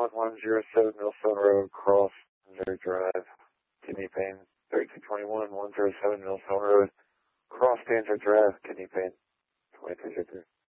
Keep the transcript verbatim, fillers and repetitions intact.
one one zero seven Millstone Road, Cross Missouri Drive, kidney pain. thirty-two twenty-one one zero seven Millstone Road, Cross Stanford Drive, kidney pain. twenty-two fifty.